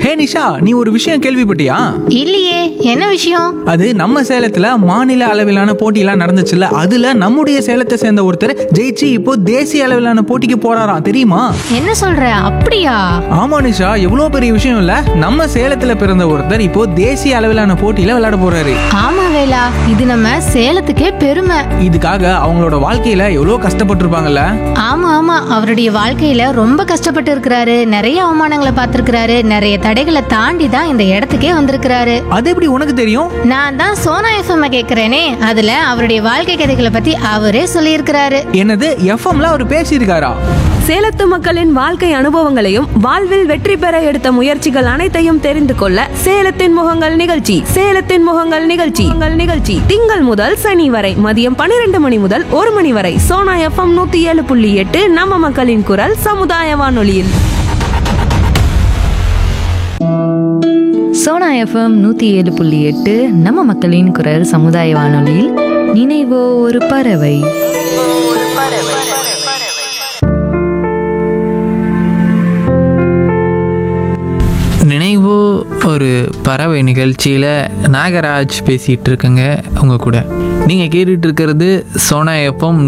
ஹே நிஷா, நீ ஒரு விஷயம் கேள்விப்பட்டியா? இல்லையே, என்ன விஷயம்? அது நம்ம சேலத்துல மாநில அளவிலான போட்டியெல்லாம் நடந்துச்சுல்ல, அதுல நம்முடைய சேலத்தை சேர்ந்த ஒருத்தர் ஜெயிச்சு இப்போ தேசிய அளவிலான போட்டிக்கு போறாராம், தெரியுமா? என்ன சொல்ற? அப்படியா? ஆமா நிஷா, எவ்வளவு பெரிய விஷயம் இல்ல. நம்ம சேலத்துல பிறந்த ஒருத்தர் இப்போ தேசிய அளவிலான போட்டியில விளையாட போறாரு. ஆமா வேலா, இது நம்ம சேலத்துக்கே பெருமை. இதுக்காக அவங்களோட வாழ்க்கையில எவ்வளவு கஷ்டப்பட்டிருப்பாங்கல்ல. ஆமா ஆமா, அவருடைய வாழ்க்கையில ரொம்ப கஷ்டப்பட்டு இருக்கிறாரு. நிறைய அவமானங்களை பார்த்திருக்கிறாரு. நிறைய தடைகளை தாண்டி தான் இந்த இடத்துக்கே வந்திருக்கிறாரு. அது எப்படி உனக்கு தெரியும்? நான் தான் சோனா எஃப்எம் கேக்குறேனே, அதுல அவருடைய வாழ்க்கை கதைகளை பத்தி அவரே சொல்லியிருக்கிறாரு. என்னது, எஃப்எம்ல அவர் பேசியிருக்காரா? சேலத்து மக்களின் வாழ்க்கை அனுபவங்களையும் வாழ்வில் வெற்றி பெற எடுத்த முயற்சிகள் அனைத்தையும் தெரிந்து கொள்ள சேலத்தின் முகங்கள் நிகழ்ச்சி திங்கள் முதல் சனி வரை மதியம் 12 மணி முதல் 1 மணி வரை சோனா எஃப்எம் 107.8 நம்ம மக்களின் குரல் சமுதாய வானொலியில். சோனா எஃப்எம் 107.8 நம்ம மக்களின் குரல் சமுதாய வானொலியில் நினைவோ ஒரு பறவை. நினைவோ ஒரு பறவை நிகழ்ச்சியில் நாகராஜ் பேசிகிட்டு இருக்கேங்க உங்கள் கூட. நீங்கள் கேட்டுட்டு இருக்கிறது சோனா எஃப்எம்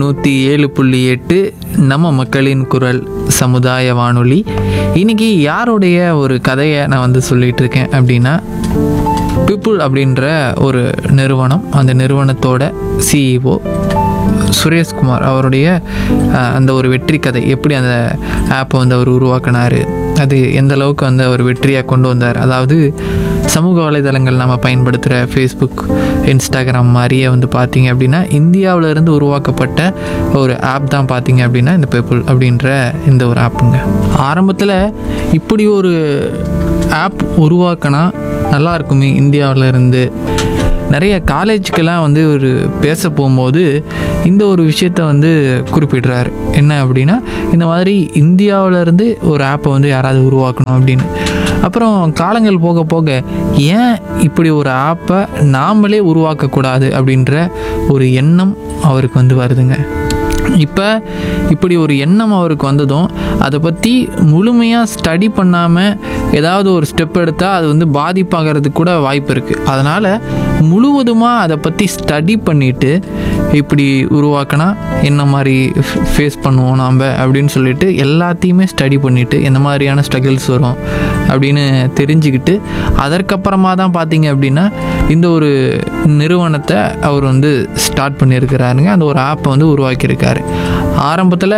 107.8 நம்ம மக்களின் குரல் சமுதாய வானொலி. இன்றைக்கி யாருடைய ஒரு கதையை நான் வந்து சொல்லிகிட்டு இருக்கேன் அப்படின்னா, பீப்புள் அப்படின்ற ஒரு நிறுவனம், அந்த நிறுவனத்தோட சிஇஓ சுரேஷ்குமார் அவருடைய அந்த ஒரு வெற்றி கதை, எப்படி அந்த ஆப்பை வந்து அவர் உருவாக்கினார், அது எந்த அளவுக்கு வந்து அவர் வெற்றியாக கொண்டு வந்தார். அதாவது சமூக வலைதளங்கள் நம்ம பயன்படுத்துகிற ஃபேஸ்புக், இன்ஸ்டாகிராம் மாதிரியே வந்து பார்த்திங்க அப்படின்னா இந்தியாவிலேருந்து உருவாக்கப்பட்ட ஒரு ஆப் தான் பார்த்திங்க அப்படின்னா இந்த பீப்புள் அப்படின்ற இந்த ஒரு ஆப்புங்க. ஆரம்பத்தில் இப்படி ஒரு ஆப் உருவாக்கினா நல்லா இருக்குமே, இந்தியாவிலேருந்து நிறைய காலேஜுக்கெல்லாம் வந்து ஒரு பேச போகும்போது இந்த ஒரு விஷயத்தை வந்து குறிப்பிடுறாரு. என்ன அப்படின்னா, இந்த மாதிரி இந்தியாவிலேருந்து ஒரு ஆப்பை வந்து யாராவது உருவாக்கணும் அப்படின்னு. அப்புறம் காலங்கள் போக போக ஏன் இப்படி ஒரு ஆப்பை நாமளே உருவாக்கக்கூடாது அப்படின்ற ஒரு எண்ணம் அவருக்கு வந்து வருதுங்க. இப்போ இப்படி ஒரு எண்ணம் அவருக்கு வந்ததும் அதை பற்றி முழுமையாக ஸ்டடி பண்ணாமல் ஏதாவது ஒரு ஸ்டெப் எடுத்தால் அது வந்து பாதிப்பாகிறதுக்கு கூட வாய்ப்பு இருக்குது. அதனால் முழுவதுமாக அதை பற்றி ஸ்டடி பண்ணிவிட்டு இப்படி உருவாக்கினா என்ன மாதிரி ஃபேஸ் பண்ணுவோம் நாம் அப்படின்னு சொல்லிட்டு எல்லாத்தையுமே ஸ்டடி பண்ணிவிட்டு எந்த மாதிரியான ஸ்ட்ரகிள்ஸ் வரும் அப்படின்னு தெரிஞ்சுக்கிட்டு அதற்கப்புறமா தான் பார்த்தீங்க அப்படின்னா இந்த ஒரு நிறுவனத்தை அவர் வந்து ஸ்டார்ட் பண்ணியிருக்கிறாருங்க. அந்த ஒரு ஆப்பை வந்து உருவாக்கியிருக்காரு. ஆரம்பத்தில்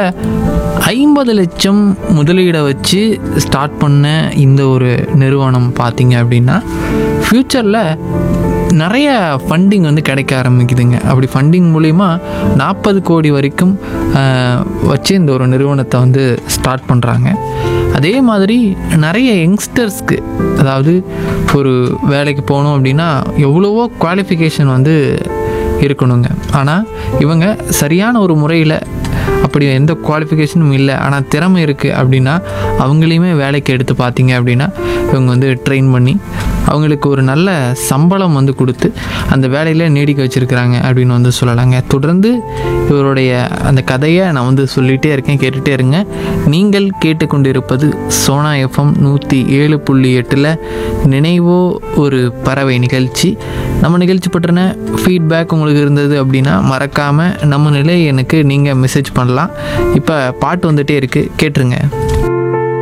50 லட்சம் முதலீடை வச்சு ஸ்டார்ட் பண்ண இந்த ஒரு நிறுவனம் பார்த்தீங்க அப்படின்னா ஃப்யூச்சரில் நிறைய ஃபண்டிங் வந்து கிடைக்க ஆரம்பிக்குதுங்க. அப்படி ஃபண்டிங் மூலிமா 40 கோடி வரைக்கும் வச்சு இந்த ஒரு நிறுவனத்தை வந்து ஸ்டார்ட் பண்ணுறாங்க. அதே மாதிரி நிறைய யங்ஸ்டர்ஸ்க்கு, அதாவது ஒரு வேலைக்கு போகணும் அப்படின்னா எவ்வளவோ குவாலிஃபிகேஷன் வந்து இருக்கணுங்க. ஆனால் இவங்க சரியான ஒரு முறையில் அப்படி எந்த குவாலிஃபிகேஷனும் இல்லை, ஆனால் திறமை இருக்குது அப்படின்னா அவங்களையுமே வேலைக்கு எடுத்து பார்த்தீங்க அப்படின்னா இவங்க வந்து ட்ரெயின் பண்ணி அவங்களுக்கு ஒரு நல்ல சம்பளம் வந்து கொடுத்து அந்த வேலையில் நீடிக்க வச்சுருக்கிறாங்க அப்படின்னு வந்து சொல்லலாங்க. தொடர்ந்து இவருடைய அந்த கதையை நான் வந்து சொல்லிகிட்டே இருக்கேன், கேட்டுகிட்டே இருங்க. நீங்கள் கேட்டுக்கொண்டிருப்பது சோனா எஃப்எம் 107.8 நினைவோ ஒரு பறவை நிகழ்ச்சி. நம்ம நிகழ்ச்சி பற்றின ஃபீட்பேக் உங்களுக்கு இருந்தது அப்படின்னா மறக்காமல் நம்ம நிலை எனக்கு நீங்கள் மெசேஜ் பண்ணலாம். இப்போ பாட்டு வந்துகிட்டே இருக்குது, கேட்டுருங்க.